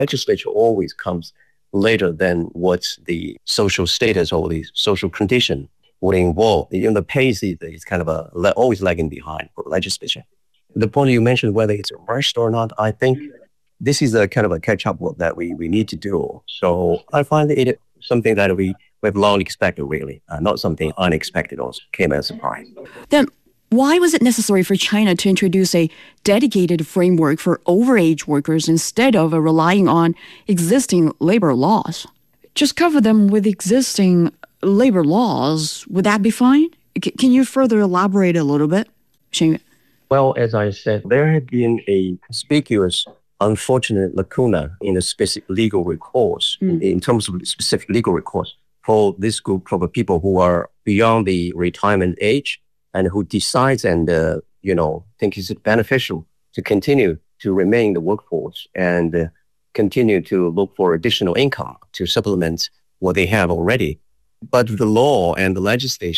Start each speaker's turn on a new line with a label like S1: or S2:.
S1: legislature always comes later than what the social status or the social condition would involve. The pace is kind of always lagging behind for legislation. The point you mentioned, whether it's rushed or not, I think this is a kind of a catch up work that we need to do. So I find it something that we've long expected, really, not something unexpected or came as a surprise.
S2: Then why was it necessary for China to introduce a dedicated framework for overage workers instead of relying on existing labor laws? Just cover them with existing labor laws. Would that be fine? Can you further elaborate a little bit, Shen Yue?
S1: Well, as I said, there had been a conspicuous, unfortunate lacuna in the specific legal recourse, in terms of specific legal recourse for this group of people who are beyond the retirement age and who decides and, think it's beneficial to continue to remain in the workforce and continue to look for additional income to supplement what they have already. But the law and the legislation